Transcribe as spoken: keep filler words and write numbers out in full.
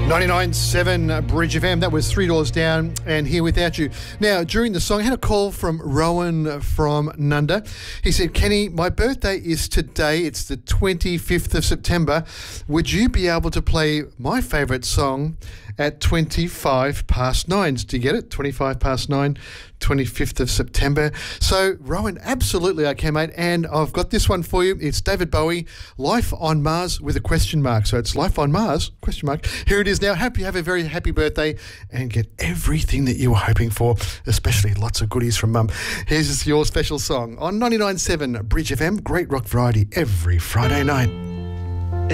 ninety-nine point seven Bridge F M. That was Three Doors Down and Here Without You. Now, during the song, I had a call from Rowan from Nunda. He said, Kenny, my birthday is today. It's the twenty-fifth of September. Would you be able to play my favourite song at twenty-five past nine? Do you get it? twenty-five past nine, twenty-fifth of September. So, Rowan, absolutely I can, mate. And I've got this one for you. It's David Bowie, Life on Mars with a question mark. So it's Life on Mars, question mark. Here it is now. Happy, have a very happy birthday and get everything that you were hoping for, especially lots of goodies from Mum. Here's your special song on ninety-nine point seven Bridge F M. Great rock variety every Friday night.